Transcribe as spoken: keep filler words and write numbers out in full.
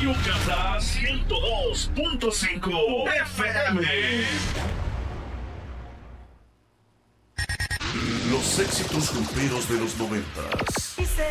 Yucatán ciento dos punto cinco F M. Los éxitos gruperos de los noventas. Dice